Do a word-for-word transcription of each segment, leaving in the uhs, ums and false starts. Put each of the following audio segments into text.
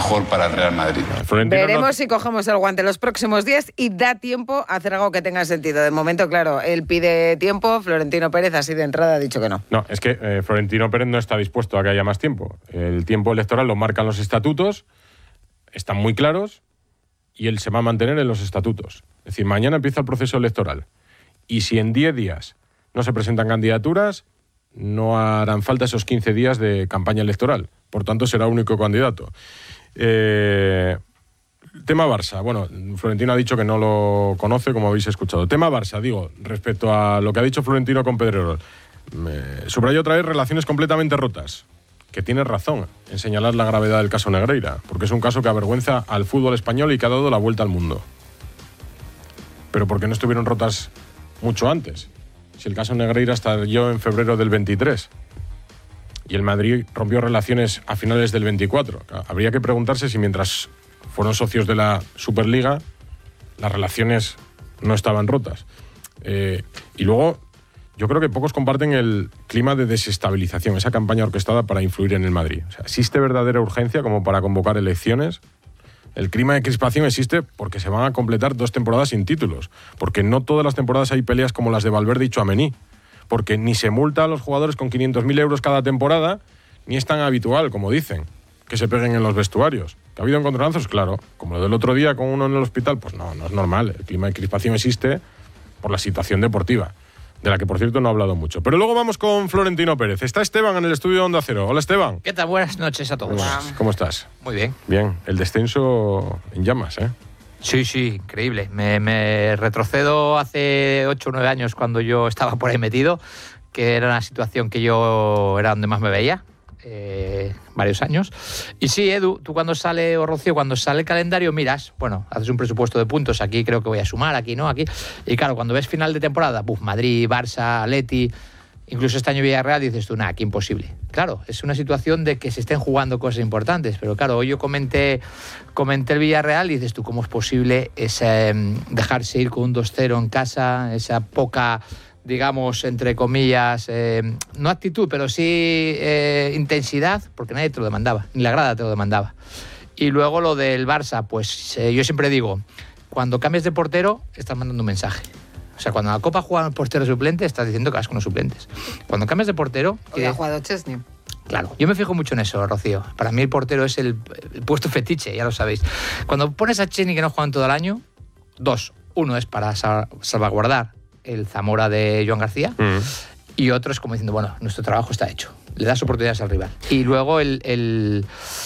mejor para el Real Madrid. Florentino Veremos no... si cogemos el guante los próximos días y da tiempo a hacer algo que tenga sentido. De momento, claro, él pide tiempo, Florentino Pérez así de entrada ha dicho que no. No, es que eh, Florentino Pérez no está dispuesto a que haya más tiempo. El tiempo electoral lo marcan los estatutos, están muy claros y él se va a mantener en los estatutos. Es decir, mañana empieza el proceso electoral y si en diez días no se presentan candidaturas, no harán falta esos quince días de campaña electoral. Por tanto, será único candidato. Eh, tema Barça. Bueno, Florentino ha dicho que no lo conoce, como habéis escuchado. Tema Barça, digo, respecto a lo que ha dicho Florentino con Pedrerol. Eh, subrayo otra vez relaciones completamente rotas. Que tiene razón en señalar la gravedad del caso Negreira, porque es un caso que avergüenza al fútbol español y que ha dado la vuelta al mundo. Pero ¿por qué no estuvieron rotas mucho antes? Si el caso Negreira estalló en febrero del veintitrés y el Madrid rompió relaciones a finales del veinticuatro. Habría que preguntarse si mientras fueron socios de la Superliga las relaciones no estaban rotas. Eh, y luego, yo creo que pocos comparten el clima de desestabilización, esa campaña orquestada para influir en el Madrid. O sea, ¿existe verdadera urgencia como para convocar elecciones? El clima de crispación existe porque se van a completar dos temporadas sin títulos, porque no todas las temporadas hay peleas como las de Valverde y Tchouaméni, porque ni se multa a los jugadores con quinientos mil euros cada temporada, ni es tan habitual, como dicen, que se peguen en los vestuarios. ¿Que ha habido encontronazos? Claro. Como lo del otro día con uno en el hospital, pues no, no es normal. El clima de crispación existe por la situación deportiva, de la que, por cierto, no ha hablado mucho. Pero luego vamos con Florentino Pérez. Está Esteban en el estudio de Onda Cero. Hola, Esteban. ¿Qué tal? Buenas noches a todos. Buenas. ¿Cómo estás? Muy bien. Bien. El descenso en llamas, ¿eh? Sí, sí, increíble. Me, me retrocedo hace ocho o nueve años cuando yo estaba por ahí metido, que era una situación que yo era donde más me veía, eh, varios años. Y sí, Edu, tú cuando sale, o Rocío, cuando sale el calendario miras, bueno, haces un presupuesto de puntos, aquí creo que voy a sumar, aquí no, aquí. Y claro, cuando ves final de temporada, buf, Madrid, Barça, Atleti, incluso este año Villarreal, dices tú, nada, qué imposible. Claro, es una situación de que se estén jugando cosas importantes, pero claro, hoy yo comenté, comenté el Villarreal y dices tú, ¿cómo es posible ese, dejarse ir con un dos cero en casa, esa poca, digamos, entre comillas, eh, no actitud, pero sí eh, intensidad, porque nadie te lo demandaba, ni la grada te lo demandaba. Y luego lo del Barça, pues eh, yo siempre digo, cuando cambies de portero, estás mandando un mensaje. O sea, cuando en la Copa juegan porteros suplentes, estás diciendo que vas con los suplentes. Cuando cambias de portero... Hoy ha jugado Chesney. Claro, yo me fijo mucho en eso, Rocío. Para mí el portero es el, el puesto fetiche, ya lo sabéis. Cuando pones a Chesney que no juegan todo el año, dos. Uno es para salvaguardar el Zamora de Joan García, mm. y otro es como diciendo, bueno, nuestro trabajo está hecho. Le das oportunidades al rival. Y luego el... el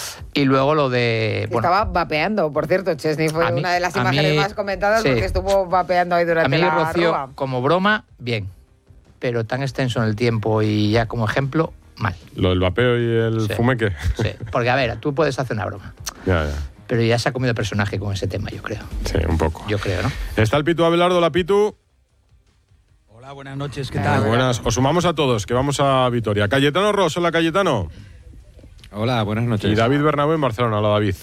Y luego lo de... Bueno, estaba vapeando, por cierto, Chesney fue mí, una de las imágenes mí, más comentadas, sí, porque estuvo vapeando ahí durante la A mí, Rocío, arroba. Como broma, bien, pero tan extenso en el tiempo y ya como ejemplo, mal. ¿Lo del vapeo y el sí, fumeque? Sí, porque a ver, tú puedes hacer una broma. Ya, ya. Pero ya se ha comido el personaje con ese tema, yo creo. Sí, un poco. Yo creo, ¿no? Está el Pitu Abelardo, la Pitu. Hola, buenas noches, ¿qué tal? Muy buenas. Os sumamos a todos, que vamos a Vitoria. Cayetano Ross, hola Cayetano. Hola, buenas noches. Y David Bernabé en Barcelona. Hola, David.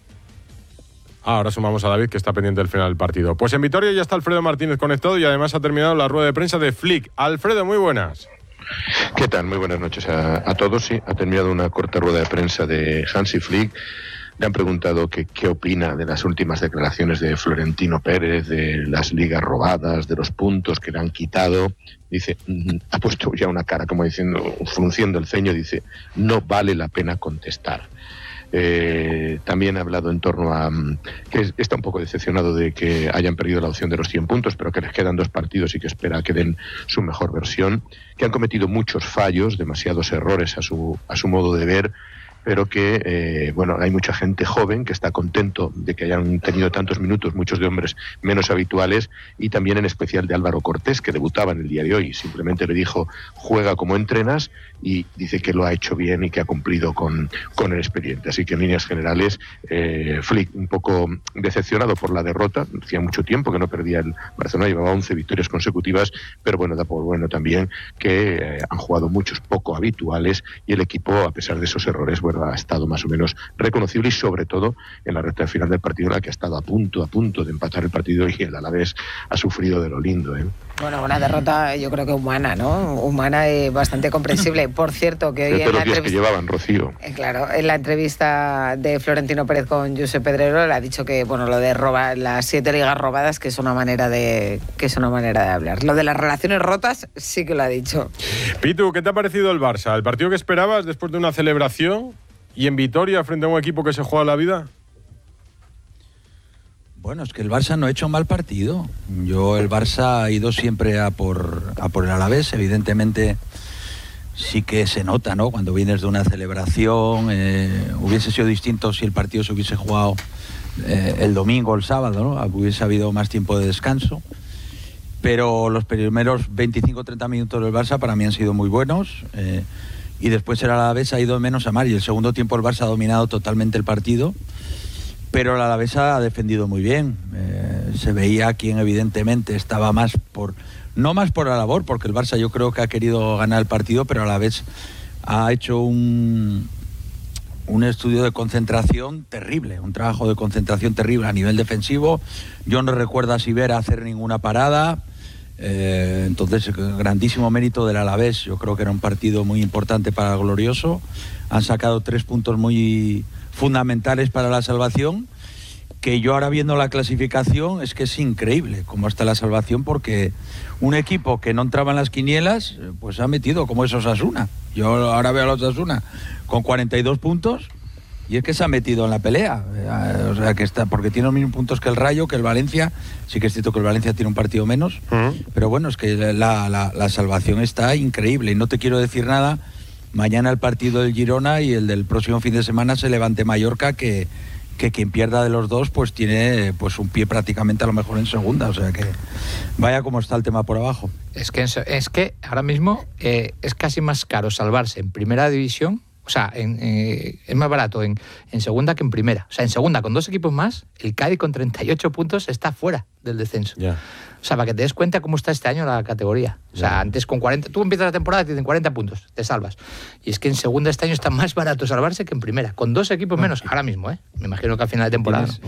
Ah, ahora sumamos a David, que está pendiente del final del partido. Pues en Vitoria ya está Alfredo Martínez conectado y además ha terminado la rueda de prensa de Flick. Alfredo, muy buenas. ¿Qué tal? Muy buenas noches a, a todos. Sí, ha terminado una corta rueda de prensa de Hansi Flick. Le han preguntado que, qué opina de las últimas declaraciones de Florentino Pérez, de las ligas robadas, de los puntos que le han quitado. Dice, ha puesto ya una cara como diciendo, frunciendo el ceño, dice, no vale la pena contestar. Eh, también ha hablado en torno a que está un poco decepcionado de que hayan perdido la opción de los cien puntos, pero que les quedan dos partidos y que espera que den su mejor versión, que han cometido muchos fallos, demasiados errores a su, a su modo de ver, pero que, eh, bueno, hay mucha gente joven que está contento de que hayan tenido tantos minutos, muchos de hombres menos habituales, y también en especial de Álvaro Cortés, que debutaba en el día de hoy. Simplemente le dijo, juega como entrenas, y dice que lo ha hecho bien y que ha cumplido con, con el expediente. Así que en líneas generales, eh, Flick un poco decepcionado por la derrota, hacía mucho tiempo que no perdía el Barcelona, llevaba once victorias consecutivas, pero bueno, da por bueno también que eh, han jugado muchos poco habituales, y el equipo, a pesar de esos errores, bueno, pero ha estado más o menos reconocible y sobre todo en la recta final del partido en la que ha estado a punto, a punto de empatar el partido y el Alavés ha sufrido de lo lindo, ¿eh? Bueno, una derrota yo creo que humana, ¿no? Humana y bastante comprensible. Por cierto, que hoy en la entrevista... que llevaban, Rocío. Eh, claro, en la entrevista de Florentino Pérez con Josep Pedrero le ha dicho que, bueno, lo de robar las siete ligas robadas, que es una manera de que es una manera de hablar. Lo de las relaciones rotas sí que lo ha dicho. Pitu, ¿qué te ha parecido el Barça? ¿El partido que esperabas después de una celebración y en Vitoria frente a un equipo que se juega la vida? Bueno, es que el Barça no ha hecho mal partido. Yo, el Barça ha ido siempre a por, a por el Alavés. Evidentemente sí que se nota, ¿no? Cuando vienes de una celebración, eh, hubiese sido distinto si el partido se hubiese jugado eh, el domingo o el sábado, ¿no? Hubiese habido más tiempo de descanso. Pero los primeros veinticinco o treinta minutos del Barça para mí han sido muy buenos. Eh, y después el Alavés ha ido de menos a más. Y el segundo tiempo el Barça ha dominado totalmente el partido. Pero el Alavés ha defendido muy bien. Eh, se veía quien evidentemente estaba más por... No más por la labor, porque el Barça yo creo que ha querido ganar el partido, pero a la vez ha hecho un, un estudio de concentración terrible, un trabajo de concentración terrible a nivel defensivo. Yo no recuerdo a Sivera hacer ninguna parada. Eh, entonces, grandísimo mérito del Alavés. Yo creo que era un partido muy importante para el Glorioso. Han sacado tres puntos muy fundamentales para la salvación, que yo ahora viendo la clasificación es que es increíble cómo está la salvación, porque un equipo que no entraba en las quinielas pues ha metido, como es Osasuna. Yo ahora veo a los Osasuna con cuarenta y dos puntos y es que se ha metido en la pelea, o sea que está, porque tiene los mismos puntos que el Rayo, que el Valencia. Sí que es cierto que el Valencia tiene un partido menos, uh-huh. pero bueno, es que la, la, la salvación está increíble. Y no te quiero decir nada, mañana el partido del Girona y el del próximo fin de semana se Levante Mallorca, que, que quien pierda de los dos pues tiene pues un pie prácticamente a lo mejor en segunda, o sea que vaya como está el tema por abajo. Es que, es que ahora mismo eh, es casi más caro salvarse en primera división, o sea, en, eh, es más barato en, en segunda que en primera. O sea, en segunda con dos equipos más, el Cádiz con treinta y ocho puntos está fuera del descenso. Yeah. O sea, para que te des cuenta cómo está este año la categoría. O sea, yeah. antes con cuarenta... Tú empiezas la temporada y te dicen cuarenta puntos, te salvas. Y es que en segunda este año está más barato salvarse que en primera, con dos equipos menos, ahora mismo, ¿eh? Me imagino que al final de temporada. ¿Tienes,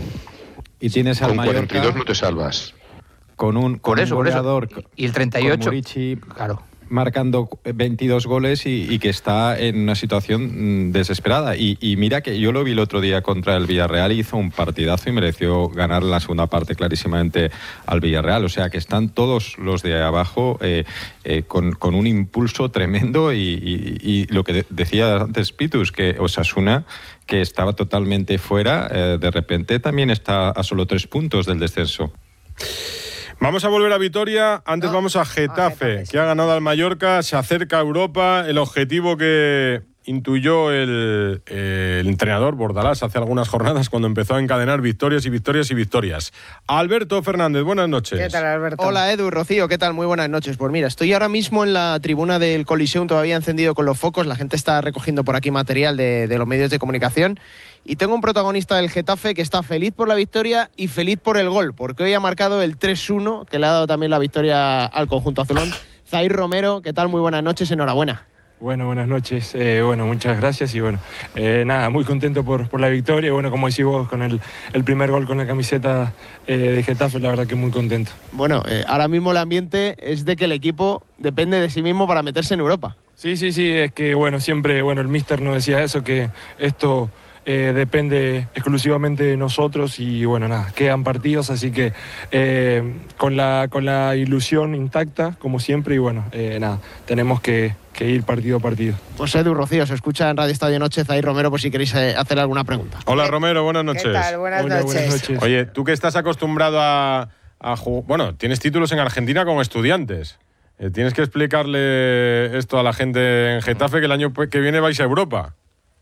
y tienes al con Mallorca, cuarenta y dos no te salvas. Con un, con por eso, un goleador, por eso. Y, y el treinta y ocho... Murici, claro. marcando veintidós goles y, y que está en una situación mmm, desesperada. Y, y mira que yo lo vi el otro día contra el Villarreal y hizo un partidazo y mereció ganar la segunda parte clarísimamente al Villarreal. O sea que están todos los de abajo eh, eh, con, con un impulso tremendo y, y, y lo que de, decía antes Pitus, que Osasuna, que estaba totalmente fuera, eh, de repente también está a solo tres puntos del descenso. Vamos a volver a Vitoria, antes no. vamos a Getafe, ah, Getafe sí. que ha ganado al Mallorca, se acerca a Europa, el objetivo que intuyó el, el entrenador Bordalás hace algunas jornadas cuando empezó a encadenar victorias y victorias y victorias. Alberto Fernández, buenas noches. ¿Qué tal, Alberto? Hola, Edu, Rocío, ¿qué tal? Muy buenas noches. Pues mira, estoy ahora mismo en la tribuna del Coliseum, todavía encendido con los focos, la gente está recogiendo por aquí material de, de los medios de comunicación. Y tengo un protagonista del Getafe que está feliz por la victoria y feliz por el gol, porque hoy ha marcado el tres uno, que le ha dado también la victoria al conjunto azulón. Zair Romero, ¿qué tal? Muy buenas noches, enhorabuena. Bueno, buenas noches. Eh, bueno, muchas gracias y bueno, eh, nada, muy contento por, por la victoria. Bueno, como decís vos, con el, el primer gol con la camiseta eh, de Getafe, la verdad que muy contento. Bueno, eh, ahora mismo el ambiente es de que el equipo depende de sí mismo para meterse en Europa. Sí, sí, sí, es que bueno, siempre, bueno, el míster nos decía eso, que esto... Eh, depende exclusivamente de nosotros y bueno, nada, quedan partidos, así que eh, con, la, con la ilusión intacta, como siempre, y bueno, eh, nada, tenemos que, que ir partido a partido. Pues Edu, Rocío, se escucha en Radio Estadio Noche, Zair Romero, por si queréis eh, hacer alguna pregunta. Hola Romero, buenas noches. ¿Qué tal? Buenas, Hola, noches. buenas noches. Oye, tú que estás acostumbrado a, a jugar, bueno, tienes títulos en Argentina como Estudiantes. Eh, tienes que explicarle esto a la gente en Getafe, que el año que viene vais a Europa.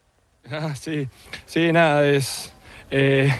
Ah, sí, sí, nada, es... Eh,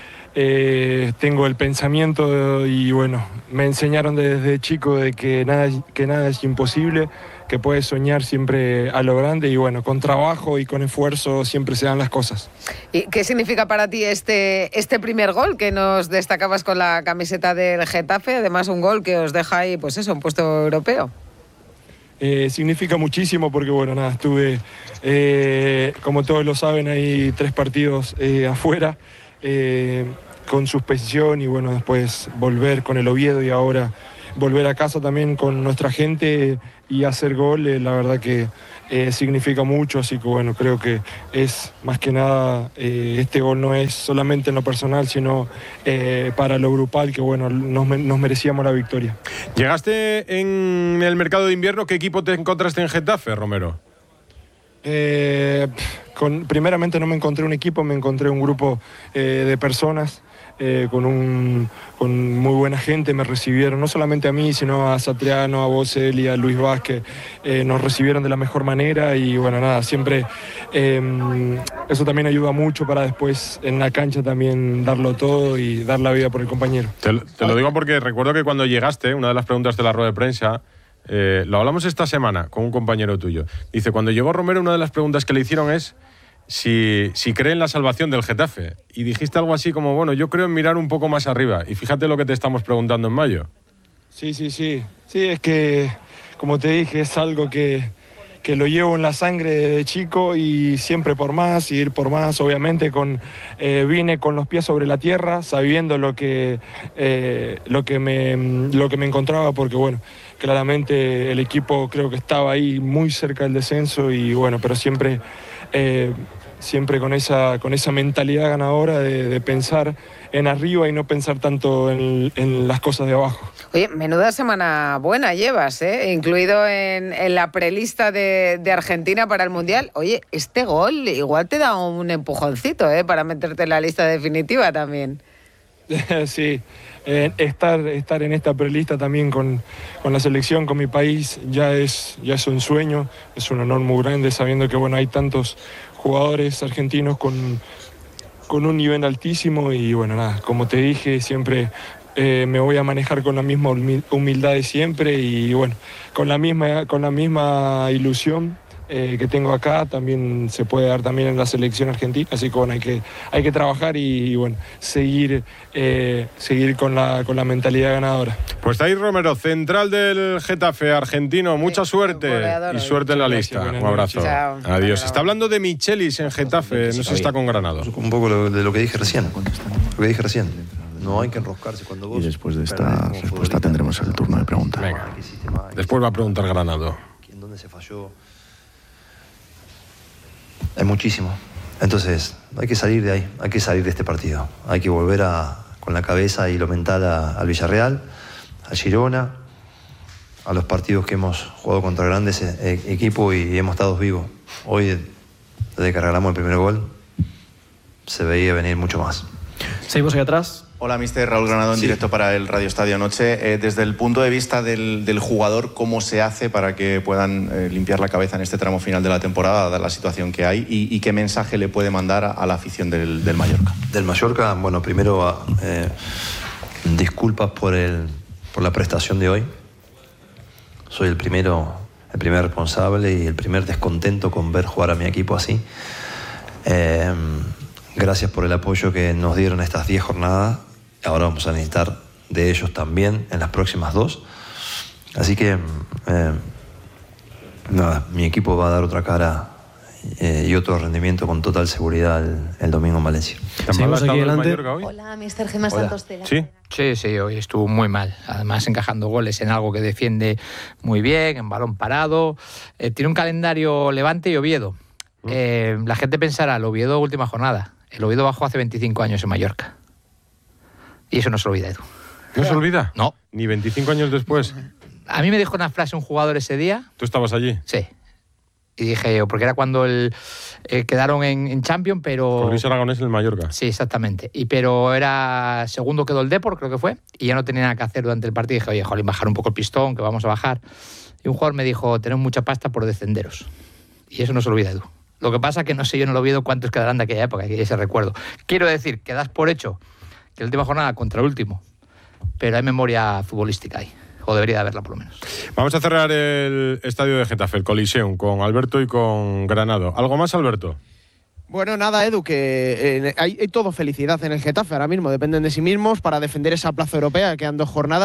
eh, tengo el pensamiento y bueno, me enseñaron desde chico de que nada, que nada es imposible, que puedes soñar siempre a lo grande y bueno, con trabajo y con esfuerzo siempre se dan las cosas. ¿Y qué significa para ti este, este primer gol que nos destacabas con la camiseta del Getafe? Además un gol que os deja ahí, pues eso, un puesto europeo. Eh, significa muchísimo porque, bueno, nada, estuve, eh, como todos lo saben, hay tres partidos eh, afuera, eh, con suspensión y, bueno, después volver con el Oviedo y ahora volver a casa también con nuestra gente y hacer gol, eh, la verdad que eh, significa mucho, así que, bueno, creo que es más que nada, eh, este gol no es solamente en lo personal, sino eh, para lo grupal, que, bueno, nos, nos merecíamos la victoria. Llegaste en el mercado de invierno, ¿qué equipo te encontraste en Getafe, Romero? Eh, con, primeramente no me encontré un equipo, me encontré un grupo eh, de personas eh, con, un, con muy buena gente. Me recibieron no solamente a mí, sino a Satriano, a Boselli, a Luis Vázquez. Eh, nos recibieron de la mejor manera y, bueno, nada, siempre eh, eso también ayuda mucho para después en la cancha también darlo todo y dar la vida por el compañero. Te, te lo digo porque recuerdo que cuando llegaste, una de las preguntas de la rueda de prensa, Eh, lo hablamos esta semana con un compañero tuyo. Dice, cuando llegó Romero, una de las preguntas que le hicieron es si, si cree en la salvación del Getafe. Y dijiste algo así como, bueno, yo creo en mirar un poco más arriba. Y fíjate lo que te estamos preguntando en mayo. Sí, sí, sí. Sí, es que, como te dije, es algo que, que lo llevo en la sangre de chico y siempre por más, y ir por más. Obviamente con, eh, vine con los pies sobre la tierra, sabiendo lo que, eh, lo que me, lo que me encontraba, porque, bueno, claramente el equipo creo que estaba ahí muy cerca del descenso y, bueno, pero siempre, eh, siempre con esa, con esa mentalidad ganadora de, de pensar en arriba y no pensar tanto en, en las cosas de abajo. Oye, menuda semana buena llevas, ¿eh? Incluido en, en la prelista de, de Argentina para el Mundial. Oye, este gol igual te da un empujoncito, ¿eh? Para meterte en la lista definitiva también. Sí, eh, estar, estar en esta prelista también con, con la selección, con mi país, ya es, ya es un sueño, es un honor muy grande, sabiendo que, bueno, hay tantos jugadores argentinos con, con un nivel altísimo y, bueno, nada, como te dije, siempre eh, me voy a manejar con la misma humildad de siempre y, bueno, con la misma, con la misma ilusión Eh, que tengo acá, también se puede dar también en la selección argentina, así que, bueno, hay que, hay que trabajar y, y bueno, seguir, eh, seguir con la, con la mentalidad ganadora. Pues está ahí Romero, central del Getafe argentino, mucha sí, suerte y suerte en la lista. Un abrazo. Chao. Adiós. Está hablando de Michelis en Getafe, no sé si está con Granados. Un poco de lo que dije recién, lo que dije recién. No hay que enroscarse cuando vos... Y después de esta respuesta tendremos el turno de preguntas. Venga, después va a preguntar Granado. ¿Dónde se falló? Hay muchísimo. Entonces, hay que salir de ahí, hay que salir de este partido. Hay que volver a, con la cabeza y lo mental a, al Villarreal, a Girona, a los partidos que hemos jugado contra grandes e, equipos y hemos estado vivos. Hoy, desde que regalamos el primer gol, se veía venir mucho más. Seguimos ahí atrás. Hola, mister Raúl Granado, en sí. directo para el Radio Estadio Noche. Eh, desde el punto de vista del, del jugador, ¿cómo se hace para que puedan eh, limpiar la cabeza en este tramo final de la temporada, dada la situación que hay? ¿Y, y qué mensaje le puede mandar a, a la afición del, del Mallorca? Del Mallorca, bueno, primero eh, disculpas por, el, por la prestación de hoy. Soy el primero, el primer responsable y el primer descontento con ver jugar a mi equipo así. Eh, gracias por el apoyo que nos dieron estas diez jornadas. Ahora vamos a necesitar de ellos también en las próximas dos. Así que, eh, nada, mi equipo va a dar otra cara eh, y otro rendimiento con total seguridad el, el domingo en Valencia. ¿Seguimos aquí adelante? Hola, mister Gemma Santos de la... ¿Sí? Sí, sí, hoy estuvo muy mal. Además, encajando goles en algo que defiende muy bien, en balón parado. Eh, tiene un calendario Levante y Oviedo. Eh, la gente pensará, el Oviedo última jornada. El Oviedo bajó hace veinticinco años en Mallorca. Y eso no se olvida, Edu. ¿No se olvida? No. Ni veinticinco años después. A mí me dijo una frase un jugador ese día. ¿Tú estabas allí? Sí. Y dije, porque era cuando el, eh, quedaron en, en Champions, pero... Con Luis Aragonés en el Mallorca. Sí, exactamente. Y pero era segundo quedó el Depor, creo que fue, y ya no tenía nada que hacer durante el partido. Y dije, oye, jolín, bajar un poco el pistón, que vamos a bajar. Y un jugador me dijo, tenemos mucha pasta por descenderos. Y eso no se olvida, Edu. Lo que pasa es que no sé yo en el Oviedo cuántos quedarán de aquella época, que ese recuerdo. Quiero decir, que das por hecho que la última jornada contra el último, pero hay memoria futbolística ahí, o debería de haberla por lo menos. Vamos a cerrar el estadio de Getafe, el Coliseum, con Alberto y con Granado. ¿Algo más, Alberto? Bueno, nada, Edu, que eh, hay, hay todo felicidad en el Getafe ahora mismo. Dependen de sí mismos para defender esa plaza europea, quedan dos jornadas.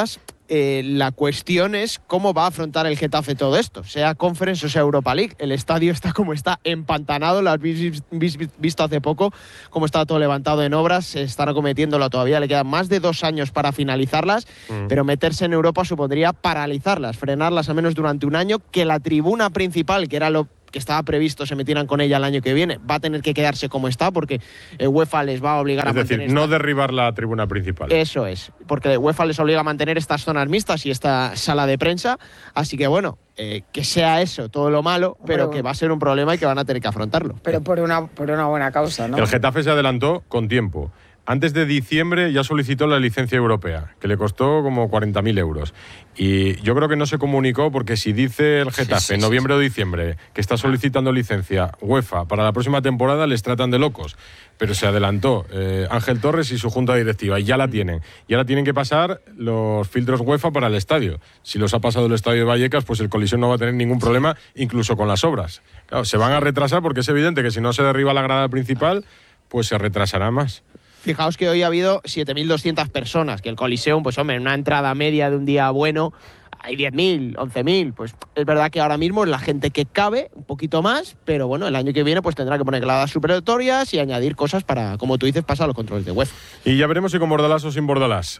Eh, la cuestión es cómo va a afrontar el Getafe todo esto, sea Conference o sea Europa League. El estadio está como está, empantanado, lo has visto hace poco, cómo está todo levantado en obras, se están acometiéndolo todavía, le quedan más de dos años para finalizarlas, mm. pero meterse en Europa supondría paralizarlas, frenarlas al menos durante un año, que la tribuna principal, que era lo que estaba previsto se metieran con ella el año que viene, va a tener que quedarse como está porque eh, UEFA les va a obligar es a mantener... Es decir, no derribar la tribuna principal. Eso es, porque UEFA les obliga a mantener estas zonas mixtas y esta sala de prensa, así que bueno, eh, que sea eso todo lo malo, pero, pero que va a ser un problema y que van a tener que afrontarlo. Pero por una, por una buena causa, ¿no? El Getafe se adelantó con tiempo. Antes de diciembre ya solicitó la licencia europea, que le costó como cuarenta mil euros. Y yo creo que no se comunicó porque si dice el Getafe sí, sí, en noviembre sí, sí. o diciembre que está solicitando licencia UEFA para la próxima temporada, les tratan de locos. Pero se adelantó eh, Ángel Torres y su junta directiva y ya la tienen. Y ahora tienen que pasar los filtros UEFA para el estadio. Si los ha pasado el estadio de Vallecas, pues el Coliseo no va a tener ningún problema, incluso con las obras. Claro, se van a retrasar porque es evidente que si no se derriba la grada principal, pues se retrasará más. Fijaos que hoy ha habido siete mil doscientas personas, que el Coliseum, pues hombre, en una entrada media de un día bueno hay diez mil, once mil, pues es verdad que ahora mismo es la gente que cabe, un poquito más, pero bueno, el año que viene pues tendrá que poner gradas superatorias y añadir cosas para, como tú dices, pasar los controles de UEFA. Y ya veremos si con Bordalás o sin Bordalás.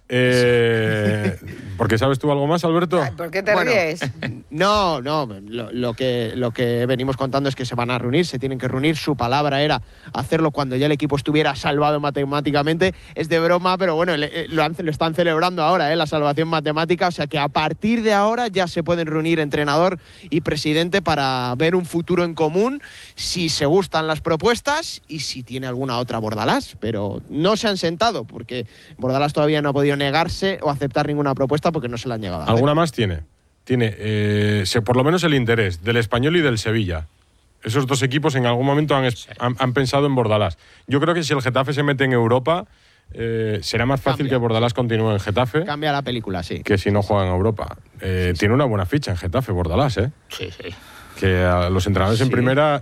Eh, porque ¿sabes tú algo más, Alberto? Ay, ¿por qué te bueno, ríes? No, no, lo, lo, que, lo que venimos contando es que se van a reunir, se tienen que reunir, su palabra era hacerlo cuando ya el equipo estuviera salvado matemáticamente, es de broma, pero bueno, lo, han, lo están celebrando ahora, ¿eh? La salvación matemática, o sea que a partir de ahora ya se pueden reunir entrenador y presidente para ver un futuro en común, si se gustan las propuestas y si tiene alguna otra Bordalás, pero no se han sentado porque Bordalás todavía no ha podido negarse o aceptar ninguna propuesta porque no se la han llegado a ¿Alguna más tiene? Tiene eh, por lo menos el interés del Español y del Sevilla. Esos dos equipos en algún momento han, sí. han, han pensado en Bordalás. Yo creo que si el Getafe se mete en Europa, Eh, será más fácil Cambia. que Bordalás continúe en Getafe. Cambia la película, sí. Que si no juega en Europa. Eh, sí, tiene sí. una buena ficha en Getafe, Bordalás, ¿eh? Sí, sí. Que a los entrenadores sí. en primera,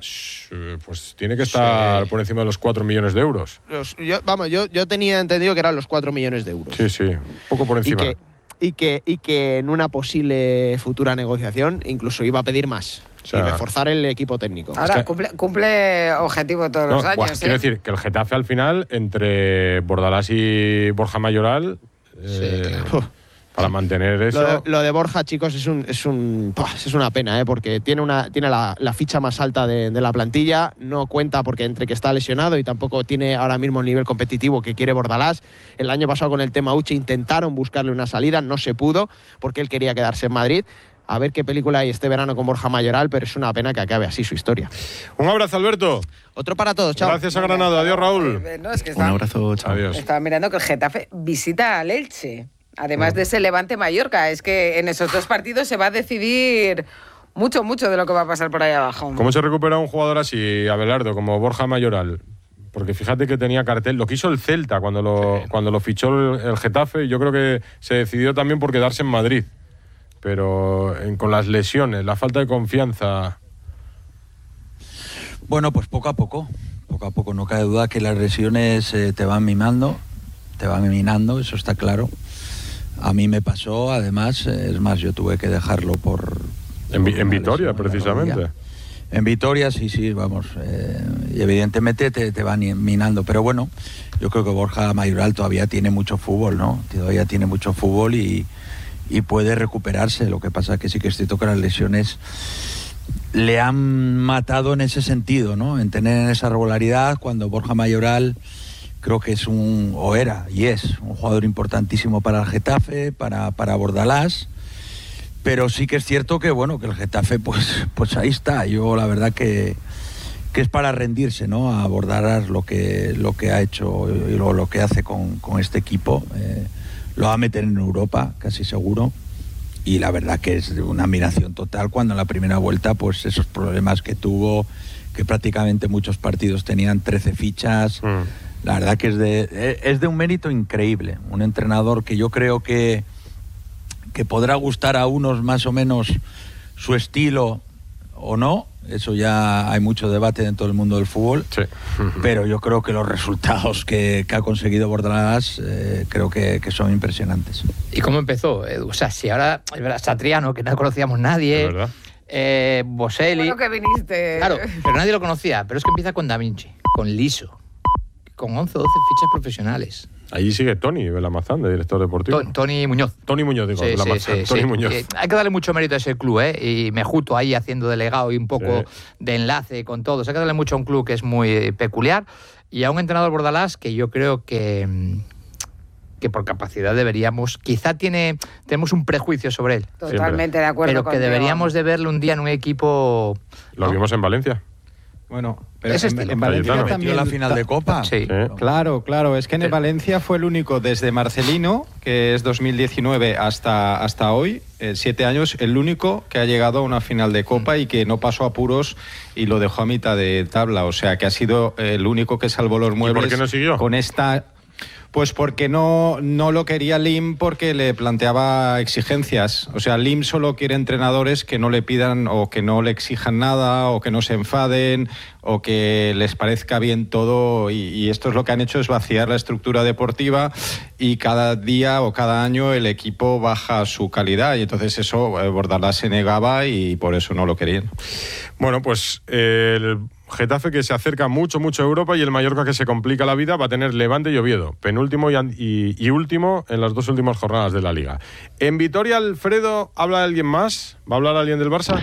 pues tiene que estar sí. por encima de los cuatro millones de euros. Los, yo, vamos, yo, yo tenía entendido que eran los cuatro millones de euros. Sí, sí, un poco por encima. Y que, y que, y que en una posible futura negociación incluso iba a pedir más. O sea, y reforzar el equipo técnico. Ahora, es que, cumple, cumple objetivo todos no, los años. Buah, ¿eh? Quiero decir que el Getafe al final, entre Bordalás y Borja Mayoral, eh, sí. para mantener eso... Lo de, lo de Borja, chicos, es un es un es una pena, ¿eh? Porque tiene una tiene la, la ficha más alta de, de la plantilla, no cuenta porque entre que está lesionado y tampoco tiene ahora mismo el nivel competitivo que quiere Bordalás. El año pasado con el tema Uche intentaron buscarle una salida, no se pudo porque él quería quedarse en Madrid. A ver qué película hay este verano con Borja Mayoral, pero es una pena que acabe así su historia. Un abrazo, Alberto. Otro para todos, chao. Gracias a Granada. Adiós, Raúl. No, es que estaba, Un abrazo, chao. Adiós. Estaba mirando que el Getafe visita al Elche, además de ese Levante Mallorca. Es que en esos dos partidos se va a decidir mucho, mucho de lo que va a pasar por ahí abajo. ¿Cómo se recupera un jugador así, Abelardo, como Borja Mayoral? Porque fíjate que tenía cartel, lo quiso el Celta cuando lo, sí. cuando lo fichó el, el Getafe, y yo creo que se decidió también por quedarse en Madrid. Pero en, con las lesiones, la falta de confianza... Bueno, pues poco a poco, poco a poco. No cabe duda que las lesiones eh, te van mimando, te van minando, eso está claro. A mí me pasó, además, eh, es más, yo tuve que dejarlo por... En, por en Vitoria, precisamente. En Vitoria, sí, sí, vamos. Eh, y evidentemente te, te van minando. Pero bueno, yo creo que Borja Mayoral todavía tiene mucho fútbol, ¿no? Todavía tiene mucho fútbol y... y puede recuperarse. Lo que pasa es que sí que es cierto que las lesiones le han matado en ese sentido, ¿no? En tener esa regularidad, cuando Borja Mayoral creo que es un, o era, y es, un jugador importantísimo para el Getafe, para, para Bordalás, pero sí que es cierto que, bueno, que el Getafe, pues, pues ahí está. Yo la verdad que, que es para rendirse, ¿no? A Bordalás lo que, lo que ha hecho y lo, lo que hace con, con este equipo. Eh, Lo va a meter en Europa, casi seguro. Y la verdad que es una admiración total cuando en la primera vuelta, pues esos problemas que tuvo, que prácticamente muchos partidos tenían trece fichas. Mm. La verdad que es de, es de un mérito increíble. Un entrenador que yo creo que, que podrá gustar a unos más o menos su estilo o no, Eso ya hay mucho debate en todo el mundo del fútbol, sí. Pero yo creo que los resultados que, que ha conseguido Bordalás eh, creo que, que son impresionantes. ¿Y cómo empezó, Edu? O sea, si ahora Satriano, que no conocíamos nadie, eh, Boselli... Bueno que viniste. Claro, pero nadie lo conocía, pero es que empieza con Da Vinci, con Liso, con once o doce fichas profesionales. Allí sigue Tony Belamazán, de director deportivo. Tony, Tony Muñoz. Tony Muñoz, digo, sí, Belamazán. sí, sí, Tony sí. Muñoz. Eh, hay que darle mucho mérito a ese club, ¿eh? Y Mejuto ahí haciendo delegado y un poco sí. de enlace con todos. Hay que darle mucho a un club que es muy peculiar y a un entrenador Bordalás que yo creo que, que por capacidad deberíamos... Quizá tiene tenemos un prejuicio sobre él. Totalmente Siempre. de acuerdo Pero contigo. que deberíamos de verle un día en un equipo... Lo vimos en Valencia. Bueno, pero Ese en, estilo. en Valencia Cayetano. también la final de Copa. Sí. Sí. Claro, claro, es que en el Valencia fue el único desde Marcelino, que es dos mil diecinueve, hasta, hasta hoy, eh, siete años, el único que ha llegado a una final de Copa y que no pasó apuros y lo dejó a mitad de tabla. O sea, que ha sido el único que salvó los muebles. ¿Y por qué no siguió? Con esta... Pues porque no, no lo quería Lim porque le planteaba exigencias. O sea, Lim solo quiere entrenadores que no le pidan o que no le exijan nada o que no se enfaden o que les parezca bien todo y, y esto es lo que han hecho, es vaciar la estructura deportiva y cada día o cada año el equipo baja su calidad y entonces eso eh, Bordalás se negaba y por eso no lo querían. Bueno, pues eh, el Getafe que se acerca mucho, mucho a Europa y el Mallorca que se complica la vida va a tener Levante y Oviedo, penúltimo y, y, y último en las dos últimas jornadas de la Liga. En Vitoria, Alfredo, ¿habla alguien más? ¿Va a hablar alguien del Barça?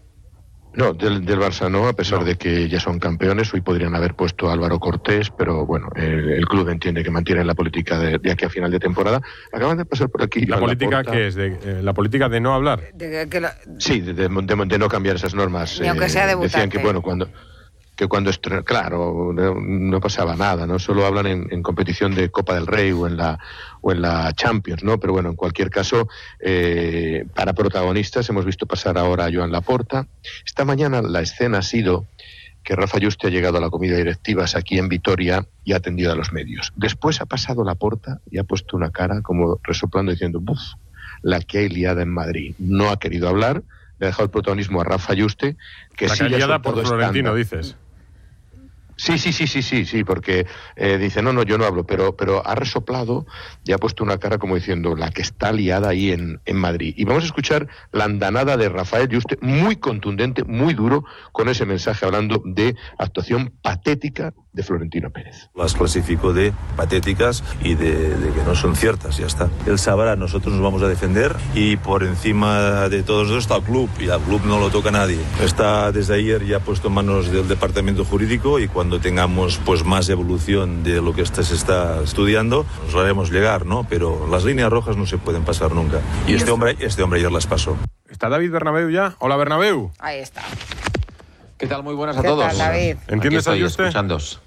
No, del, del Barça no, a pesar no. de que ya son campeones. Hoy podrían haber puesto a Álvaro Cortés, pero bueno, el, el club entiende que mantienen la política de, de aquí a final de temporada. Acaban de pasar por aquí. ¿La política qué es? De, eh, ¿La política de no hablar? De, que la... Sí, de, de, de, de no cambiar esas normas. Ni aunque sea debutante. Decían que, bueno, cuando... que cuando estre... claro, no, no pasaba nada, ¿no? Solo hablan en, en competición de Copa del Rey o en la o en la Champions, ¿no? Pero bueno, en cualquier caso, eh, para protagonistas hemos visto pasar ahora a Joan Laporta. Esta mañana la escena ha sido que Rafa Yuste ha llegado a la comida de directivas aquí en Vitoria y ha atendido a los medios. Después ha pasado Laporta y ha puesto una cara como resoplando diciendo, ¡buf! La que hay liada en Madrid. No ha querido hablar, le ha dejado el protagonismo a Rafa Yuste, que la sí que le ha liada por Florentino, estándar. dices. Sí, sí, sí, sí, sí, sí, porque eh, dice, no, no, yo no hablo, pero, pero ha resoplado y ha puesto una cara como diciendo, la que está liada ahí en, en Madrid. Y vamos a escuchar la andanada de Rafael Yuste, muy contundente, muy duro, con ese mensaje hablando de actuación patética de Florentino Pérez. Las clasifico de patéticas y de, de que no son ciertas, ya está. Él sabrá, nosotros nos vamos a defender y por encima de todo eso está el club y al club no lo toca nadie. Está desde ayer ya puesto en manos del departamento jurídico y cuando tengamos pues más evolución de lo que este se está estudiando, nos lo haremos llegar, ¿no? Pero las líneas rojas no se pueden pasar nunca. Y este hombre, este hombre ayer las pasó. ¿Está David Bernabéu ya? Hola, Bernabéu. Ahí está. ¿Qué tal? Muy buenas a ¿Qué todos. tal, David? ¿Entiendes a Yuste? Escuchándos.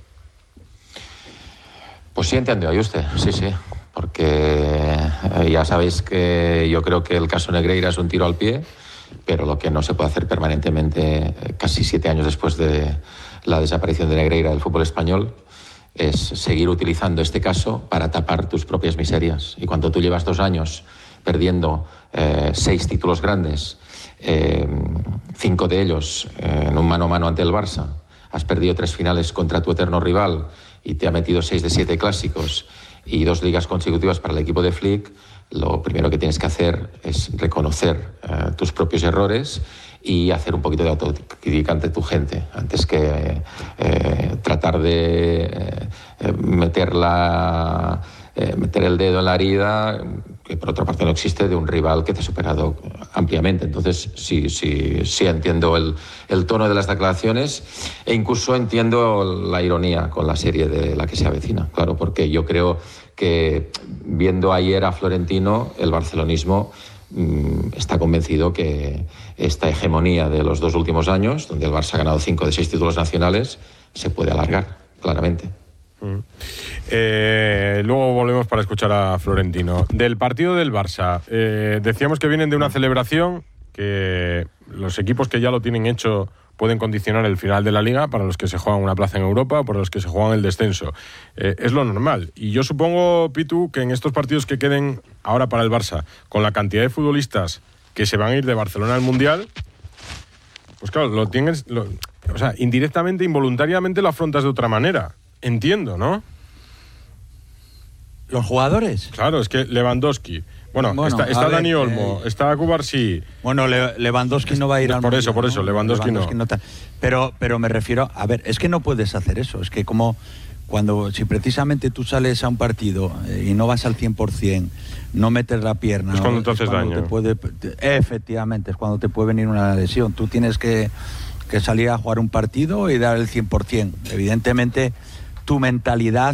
Pues sí entiendo a Yuste, sí, sí. Porque eh, ya sabéis que yo creo que el caso Negreira es un tiro al pie, pero lo que no se puede hacer permanentemente, eh, casi siete años después de la desaparición de Negreira del fútbol español, es seguir utilizando este caso para tapar tus propias miserias. Y cuando tú llevas dos años perdiendo eh, seis títulos grandes, eh, cinco de ellos eh, en un mano a mano ante el Barça, has perdido tres finales contra tu eterno rival y te ha metido seis de siete clásicos y dos ligas consecutivas para el equipo de Flick, lo primero que tienes que hacer es reconocer eh, tus propios errores y hacer un poquito de autocrítica ante tu gente, antes que eh, tratar de eh, meter, la, eh, meter el dedo en la herida, que por otra parte no existe, de un rival que te ha superado ampliamente. Entonces sí, sí, sí entiendo el, el tono de las declaraciones e incluso entiendo la ironía con la serie de la que se avecina, claro, porque yo creo que viendo ayer a Florentino, el barcelonismo mmm, está convencido que esta hegemonía de los dos últimos años, donde el Barça ha ganado cinco de seis títulos nacionales, se puede alargar, claramente. Mm. Eh, luego volvemos para escuchar a Florentino. Del partido del Barça, eh, decíamos que vienen de una celebración, que los equipos que ya lo tienen hecho pueden condicionar el final de la Liga para los que se juegan una plaza en Europa o para los que se juegan el descenso. Eh, es lo normal. Y yo supongo, Pitu, que en estos partidos que queden ahora para el Barça, con la cantidad de futbolistas que se van a ir de Barcelona al Mundial, Pues claro, lo tienes, lo, o sea, indirectamente, involuntariamente lo afrontas de otra manera. Entiendo, ¿no? ¿Los jugadores? Claro, es que Lewandowski... Bueno, Bueno, está, está a ver, Dani Olmo, eh, está Cubarsí. Bueno, Le- Lewandowski no va a ir al Por eso, Mundial, por eso, ¿no? Lewandowski, no. tal. Pero, pero me refiero, a ver, es que no puedes hacer eso. Es que como cuando, si precisamente tú sales a un partido eh, y no vas al cien por cien, no metes la pierna... Es cuando ¿no? te haces cuando daño. te puede, te- efectivamente, es cuando te puede venir una lesión. Tú tienes que, que salir a jugar un partido y dar el cien por cien. Evidentemente, tu mentalidad...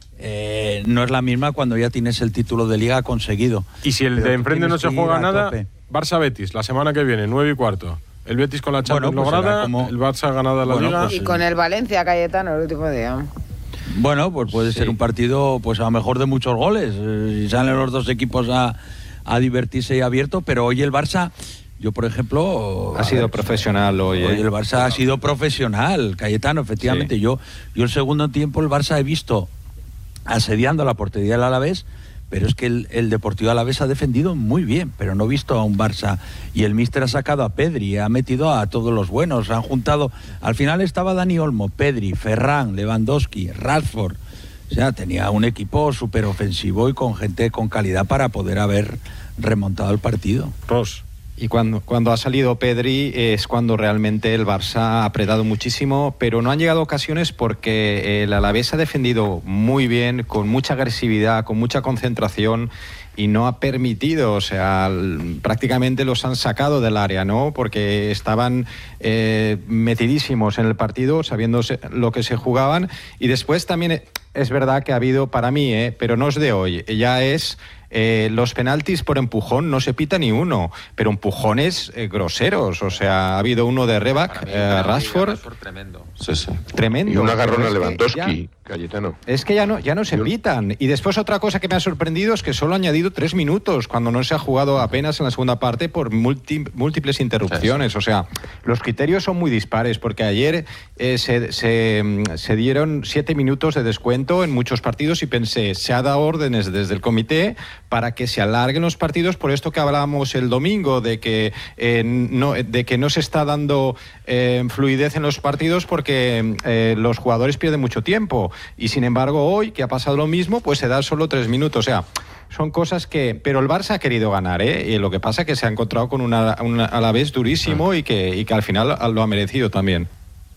Eh, no es la misma cuando ya tienes el título de liga conseguido. Y si el Pero de tú enfrente tienes no se que ir juega a nada, tope. Barça-Betis, la semana que viene, nueve y cuarto. El Betis con la Champions Bueno, pues lograda, será como- el Barça ganada la Bueno, Liga. pues Y con el Valencia, Cayetano, el último día. Bueno, pues puede Sí. ser un partido, pues a lo mejor de muchos goles. eh, Y salen los dos equipos a, a divertirse y abierto, pero hoy el Barça, yo por ejemplo... Ha a sido ver, profesional hoy. Hoy ¿eh? el Barça ha sido profesional, Cayetano, efectivamente. Sí. Yo, yo el segundo tiempo el Barça he visto asediando la portería del Alavés, pero es que el, el Deportivo Alavés ha defendido muy bien, pero no he visto a un Barça. Y el míster ha sacado a Pedri, ha metido a todos los buenos, han juntado... Al final estaba Dani Olmo, Pedri, Ferran, Lewandowski, Rashford. O sea, tenía un equipo súper ofensivo y con gente con calidad para poder haber remontado el partido. Ross. Y cuando, cuando ha salido Pedri es cuando realmente el Barça ha apretado muchísimo, pero no han llegado ocasiones porque el Alavés ha defendido muy bien, con mucha agresividad, con mucha concentración y no ha permitido, o sea, l- prácticamente los han sacado del área, ¿no? Porque estaban eh, metidísimos en el partido, sabiendo se- lo que se jugaban. Y después también eh, es verdad que ha habido, para mí, eh, pero no es de hoy, ya es... Eh, los penaltis por empujón no se pita ni uno, pero empujones eh, groseros. O sea, ha habido uno de Rebac, eh, Rashford, Tremendo. Sí, sí. tremendo. Y un agarrón Pero a es que Lewandowski, ya- Cayetano. Es que ya no, ya no se pitan. Y después otra cosa que me ha sorprendido es que solo ha añadido tres minutos cuando no se ha jugado apenas en la segunda parte por multi- múltiples interrupciones. O sea, los criterios son muy dispares porque ayer eh, se, se, mm, se dieron siete minutos de descuento en muchos partidos y pensé, se ha dado órdenes desde el comité para que se alarguen los partidos por esto que hablábamos el domingo, de que, eh, no, de que no se está dando eh, fluidez en los partidos porque eh, los jugadores pierden mucho tiempo. Y sin embargo hoy, que ha pasado lo mismo, pues se da solo tres minutos. O sea, son cosas que... Pero el Barça ha querido ganar, ¿eh? Y lo que pasa es que se ha encontrado con una, una Alavés durísimo y que, y que al final lo ha merecido también.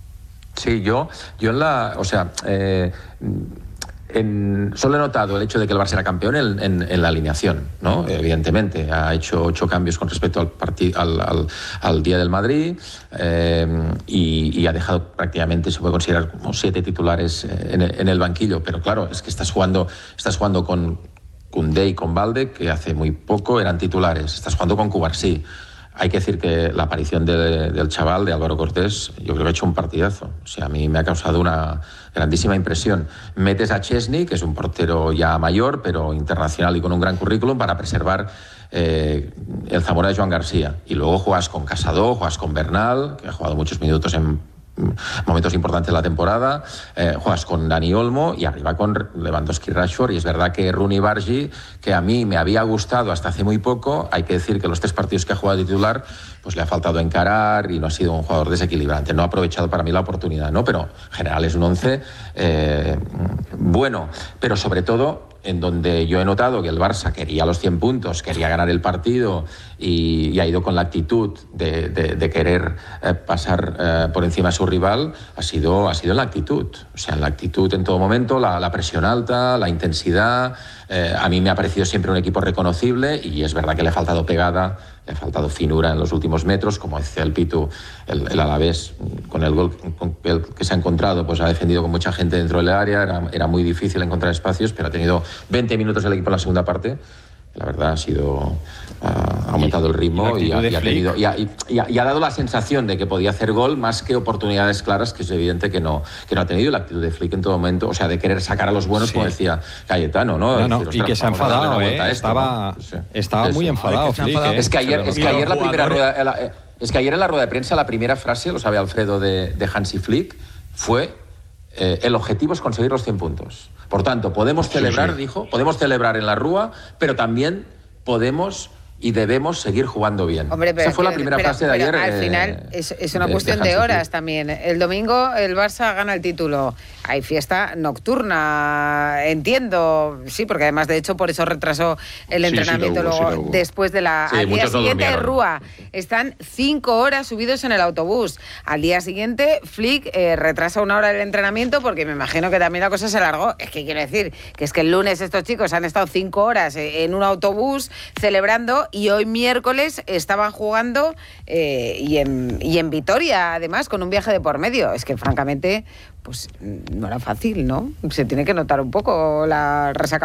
Sí, yo, yo en la, o sea, eh, en, solo he notado el hecho de que el Barça era campeón en, en, en la alineación, ¿no? Evidentemente, ha hecho ocho cambios con respecto al, parti- al, al, al día del Madrid eh, y, y ha dejado prácticamente, se puede considerar como siete titulares en el, en el banquillo, pero claro, es que estás jugando, estás jugando con Koundé y con Balde, que hace muy poco eran titulares, estás jugando con Cubarsí. Hay que decir que la aparición de, del chaval, de Álvaro Cortés, yo creo que ha hecho un partidazo. O sea, a mí me ha causado una grandísima impresión. Metes a Chesney, que es un portero ya mayor, pero internacional y con un gran currículum, para preservar eh, el Zamora de Joan García. Y luego juegas con Casado, juegas con Bernal, que ha jugado muchos minutos en momentos importantes de la temporada, eh, juegas con Dani Olmo y arriba con Lewandowski y Rashford, y es verdad que Rooney Bargi, que a mí me había gustado hasta hace muy poco, hay que decir que los tres partidos que ha jugado de titular pues le ha faltado encarar y no ha sido un jugador desequilibrante, no ha aprovechado para mí la oportunidad, ¿no? Pero en general es un once eh, bueno, pero sobre todo en donde yo he notado que el Barça quería los cien puntos, quería ganar el partido y, y ha ido con la actitud de, de, de querer eh, pasar eh, por encima de su rival, ha sido, ha sido en la actitud. O sea, en la actitud en todo momento, la, la presión alta, la intensidad. Eh, a mí me ha parecido siempre un equipo reconocible y es verdad que le ha faltado pegada, le ha faltado finura en los últimos metros, como decía el Pitu, el, el Alavés, con el gol con el que se ha encontrado, pues ha defendido con mucha gente dentro del área, era, era muy difícil encontrar espacios, pero ha tenido veinte minutos el equipo en la segunda parte. La verdad ha sido ha aumentado el ritmo y, y, ha, y, ha tenido, y, ha, y, ha, y ha dado la sensación de que podía hacer gol más que oportunidades claras, que es evidente que no, que no ha tenido la actitud de Flick en todo momento, o sea, de querer sacar a los buenos, sí, como decía Cayetano, ¿no? no, no decir, y que se ha enfadado, ¿eh? Esto, estaba, ¿no? Sí. estaba Eso. muy enfadado, Flick, ¿eh? Es que ayer, es que ayer la primera rueda, la, es que ayer en la rueda de prensa la primera frase, lo sabe Alfredo, de, de Hansi Flick, fue eh, el objetivo es conseguir los cien puntos. Por tanto, podemos celebrar, sí, sí. dijo, podemos celebrar en la Rúa, pero también podemos y debemos seguir jugando bien. Hombre, pero, Esa fue la primera pero, frase de pero ayer. Al eh, final es, es una de, cuestión de, de horas Flick. también. El domingo el Barça gana el título. Hay fiesta nocturna, entiendo, sí, porque además de hecho por eso retrasó el Sí, entrenamiento sí lo hubo, luego sí lo hubo. después de la Sí, al día muchos no siguiente de durmieron. Rúa. Están cinco horas subidos en el autobús. Al día siguiente Flick eh, retrasa una hora el entrenamiento porque me imagino que también la cosa se alargó. Es que quiero decir que es que el lunes estos chicos han estado cinco horas en un autobús celebrando y hoy miércoles estaban jugando eh, y, en, y en Vitoria, además, con un viaje de por medio. Es que, francamente, pues no era fácil, ¿no? Se tiene que notar un poco la resaca